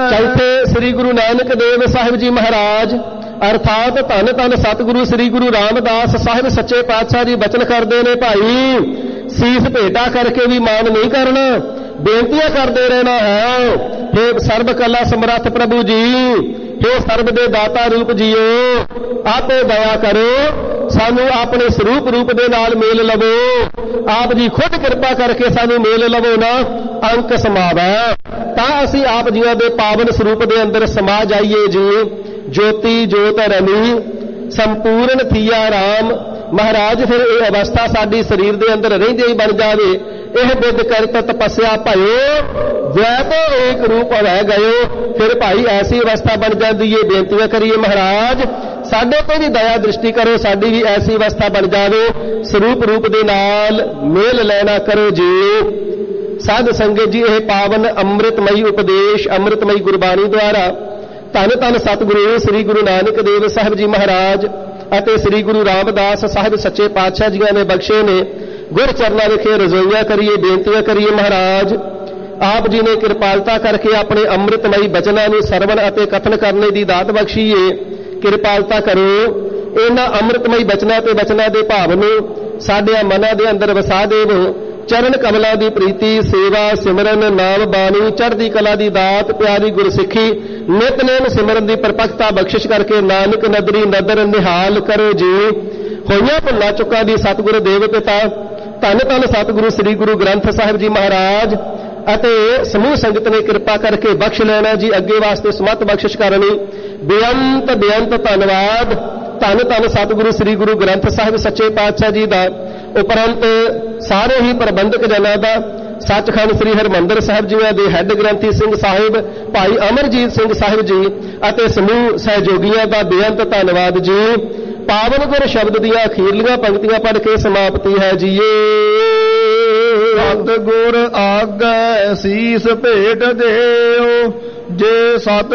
चौथे श्री गुरु नानक देव साहिब जी महाराज अर्थात धन धन सतगुरु श्री गुरु रामदास साहिब सच्चे पातशाह जी बचन करते ने भाई सीस भेटा करके भी मान नहीं करना, बेनतियां करते रहना है। हे सर्व कला समर्थ प्रभु जी, हे सर्व दे दाता रूप जीओ, आपे दया करो, सानू अपने स्वरूप रूप दे नाल मेल लवो, आप जी खुद कृपा करके सानू मेल लवो ना अंक समावै, तां असीं आप जीआं दे पावन स्वरूप दे अंदर समा जाइए जी। ज्योति जोत रमी संपूर्ण थिया राम महाराज, फिर यह अवस्था साडी शरीर दे अंदर रहिंदे ही बन जावे। यह बुद्ध करत तपस्या भयो वै तो एक रूप रह गयो, फिर भाई ऐसी अवस्था बन जाती है। बेनतियां करिए महाराज साडे ते भी दया दृष्टि करो, साडी भी ऐसी अवस्था बन जावे, स्वरूप रूप दे नाल मेल लेना करो जी। साध संगत जी यह पावन अमृतमयी उपदेश अमृतमयी गुरबाणी द्वारा धन धन सतगुरु श्री गुरु नानक देव साहिब जी महाराज ਅਤੇ श्री गुरु रामदास साहिब सच्चे पातशाह जी ने बख्शे ने। गुर चरना विखे रजोइयां करिए, बेनतियां करिए महाराज आप जी ने किरपालता करके अपने अमृतमयी बचनां नूं सरवण ਅਤੇ कथन करने की दात बख्शीए। किरपालता करो इन्हां अमृतमयी बचनां ते बचनां दे भाव नूं साडे मनां दे अंदर वसा देवो। चरण कमलां दी प्रीति सेवा सिमरन नाम बाणी चढ़दी कला दी दात प्यारी गुरसिੱਖੀ नितनेम सिमरन दी परपक्ता बख्शिश करके नानक नदरी नदर निहाल करो जी। होइयां भुल्लां चुक्कां दी सतगुर देव पिता धन धन सतगुरु श्री गुरु ग्रंथ साहिब जी महाराज ਅਤੇ समूह संगत ने कृपा करके बख्श लेना जी। अगे वास्ते समत बख्शिश करनी। बेअंत बेअंत धन्नवाद धन धन सतगुरु श्री गुरु ग्रंथ साहिब सच्चे पातशाह जी का, उपरंत सारे ही प्रबंधक जनां दा, सचखंड श्री हरमंदर साहिब जी के हैड ग्रंथी सिंह साहिब भाई अमरजीत सिंह साहिब जी ਅਤੇ समूह सहयोगियों का बेअंत धन्नवाद जी। पावन गुर शब्द दियां अखीरलियां पंक्तियां पढ़ के समाप्ति है जीए। सतगुर आगे सीस भेट देओ जे सत